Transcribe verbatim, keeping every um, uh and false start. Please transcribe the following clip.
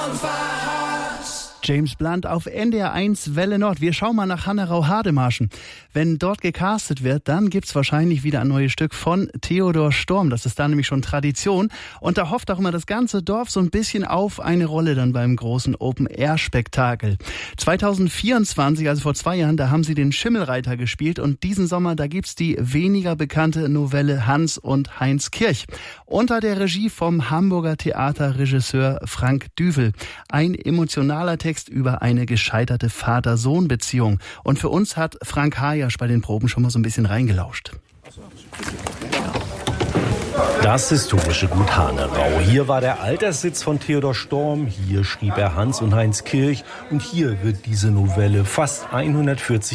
James Blunt auf N D R eins Welle Nord. Wir schauen mal nach Hannerau-Hademarschen. Wenn dort gecastet wird, dann gibt's wahrscheinlich wieder ein neues Stück von Theodor Storm. Das ist da nämlich schon Tradition. Und da hofft auch immer das ganze Dorf so ein bisschen auf eine Rolle dann beim großen Open-Air-Spektakel. zwanzig vierundzwanzig, also vor zwei Jahren, da haben sie den Schimmelreiter gespielt. Und diesen Sommer, da gibt's die weniger bekannte Novelle Hans und Heinz Kirch. Unter der Regie vom Hamburger Theaterregisseur Frank Düvel. Ein emotionaler Text über eine gescheiterte Vater-Sohn-Beziehung. Und für uns hat Frank Hajasch bei den Proben schon mal so ein bisschen reingelauscht. Das historische Gut Hannerau. Hier war der Alterssitz von Theodor Storm. Hier schrieb er Hans und Heinz Kirch. Und hier wird diese Novelle fast hundertvierzig